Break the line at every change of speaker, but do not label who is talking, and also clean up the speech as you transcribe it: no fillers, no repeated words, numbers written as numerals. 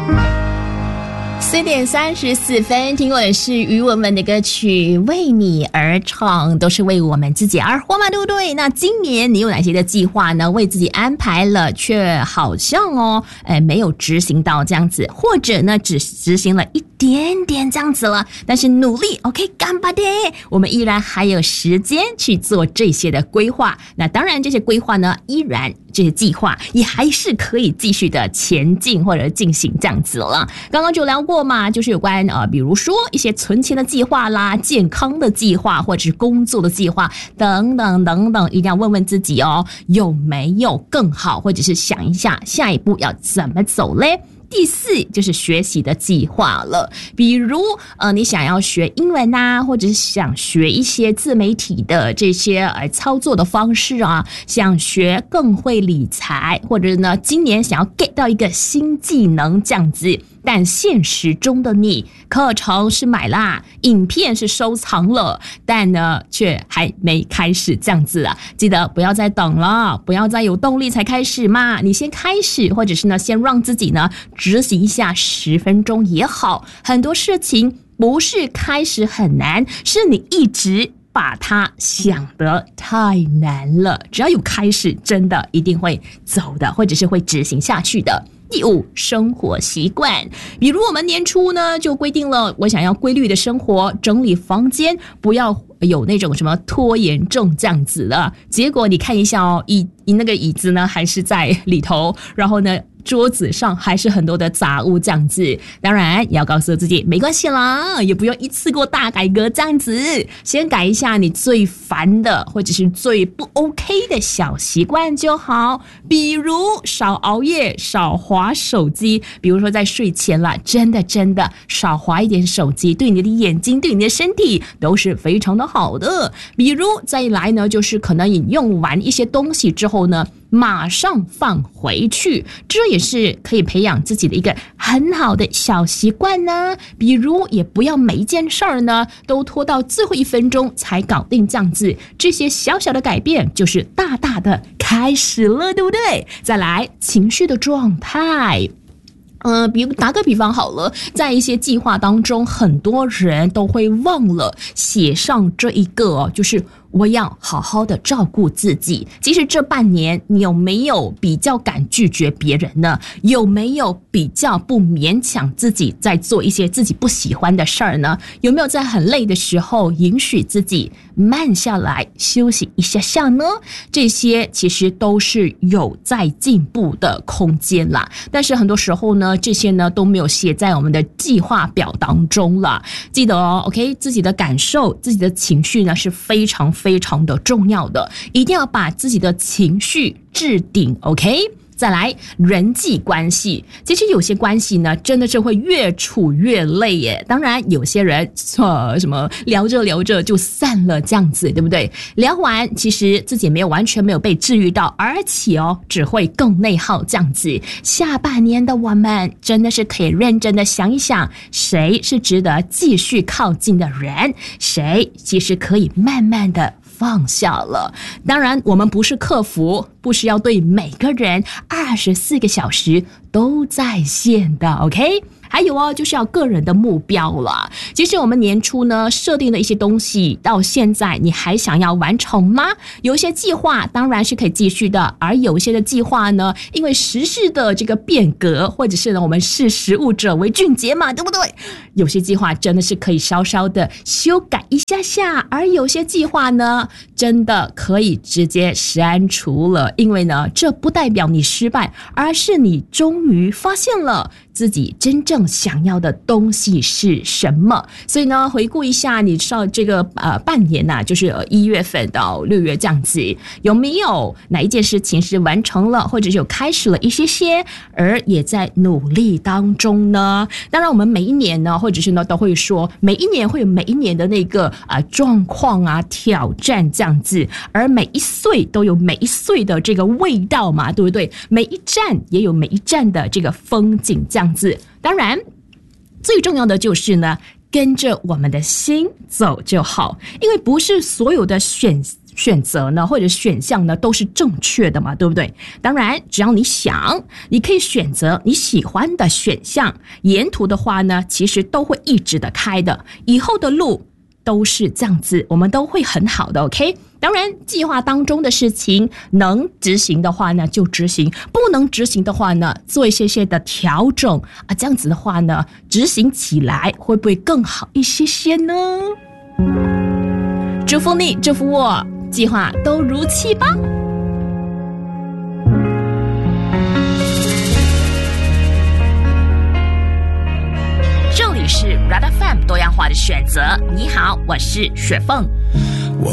4:34，听过的是于文文的歌曲《为你而唱》，都是为我们自己而活嘛，对不对？那今年你有哪些的计划呢？为自己安排了，却好像没有执行到这样子，或者呢只执行了一点点这样子了，但是努力 OK 干巴的，我们依然还有时间去做这些的规划。那当然这些规划呢，依然这些计划也还是可以继续的前进或者进行这样子了。刚刚就聊过嘛，就是有关比如说一些存钱的计划啦、健康的计划或者是工作的计划等等等等，一定要问问自己有没有更好，或者是想一下下一步要怎么走嘞。第4就是学习的计划了，比如你想要学英文啊，或者是想学一些自媒体的这些操作的方式啊，想学更会理财，或者呢今年想要 get 到一个新技能这样子。但现实中的你，课程是买啦，影片是收藏了，但呢却还没开始这样子啊！记得不要再等了，不要再有动力才开始嘛，你先开始，或者是呢先让自己呢执行一下10分钟也好。很多事情不是开始很难，是你一直把它想得太难了，只要有开始，真的一定会走的，或者是会执行下去的。第5，生活习惯，比如我们年初呢就规定了，我想要规律的生活，整理房间，不要有那种什么拖延症这样子的。结果你看一下那个椅子呢还是在里头，然后呢桌子上还是很多的杂物这样子。当然也要告诉自己没关系啦，也不用一次过大改革这样子，先改一下你最烦的或者是最不 OK 的小习惯就好，比如少熬夜，少滑手机，比如说在睡前啦，真的少滑一点手机，对你的眼睛对你的身体都是非常的好的。比如再来呢，就是可能你用完一些东西之后呢，马上放回去，这也是可以培养自己的一个很好的小习惯呢。比如也不要每一件事儿呢都拖到最后1分钟才搞定这样子，这些小小的改变就是大大的开始了，对不对？再来情绪的状态，比如打个比方好了，在一些计划当中，很多人都会忘了写上这一个就是我要好好的照顾自己。其实这半年你有没有比较敢拒绝别人呢？有没有比较不勉强自己在做一些自己不喜欢的事儿呢？有没有在很累的时候允许自己慢下来休息一下下呢？这些其实都是有在进步的空间啦，但是很多时候呢，这些呢都没有写在我们的计划表当中了。记得OK， 自己的感受，自己的情绪呢是非常非常的重要的，一定要把自己的情绪置顶 OK。再来人际关系，其实有些关系呢真的是会越处越累耶。当然有些人什么聊着聊着就散了这样子，对不对？聊完其实自己完全没有被治愈到，而且只会更内耗这样子。下半年的我们真的是可以认真的想一想，谁是值得继续靠近的人，谁其实可以慢慢的放下了。当然我们不是客服，不是要对每个人24个小时都在线的 OK。还有就是要个人的目标了。其实我们年初呢设定的一些东西，到现在你还想要完成吗？有一些计划当然是可以继续的，而有一些的计划呢，因为时事的这个变革，或者是呢我们识时务者为俊杰嘛，对不对？有些计划真的是可以稍稍的修改一下下，而有些计划呢真的可以直接删除了，因为呢这不代表你失败，而是你终于发现了自己真正想要的东西是什么。所以呢回顾一下你上这个半年啊，就是1月份到6月这样子，有没有哪一件事情是完成了，或者是有开始了一些而也在努力当中呢？当然我们每一年呢，或者是呢都会说每一年会有每一年的那个状况啊挑战这样子，而每一岁都有每一岁的这个味道嘛，对不对？每一站也有每一站的这个风景这样子。当然最重要的就是呢跟着我们的心走就好，因为不是所有的选选择呢，或者选项呢，都是正确的嘛，对不对？当然，只要你想，你可以选择你喜欢的选项。沿途的话呢，其实都会一直的开的，以后的路都是这样子，我们都会很好的 ，OK？ 当然，计划当中的事情能执行的话呢，就执行；不能执行的话呢，做一些的调整啊，这样子的话呢，执行起来会不会更好一些呢？祝福你，祝福我，计划都如期吧。这里是 Red FM 多样化的选择。你好，我是雪凤。